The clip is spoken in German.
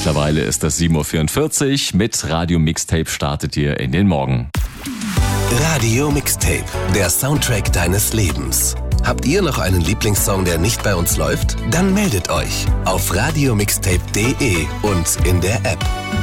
Mittlerweile ist es 7.44 Uhr. Mit Radio Mixtape startet ihr in den Morgen. Radio Mixtape, der Soundtrack deines Lebens. Habt ihr noch einen Lieblingssong, der nicht bei uns läuft? Dann meldet euch auf radiomixtape.de und in der App.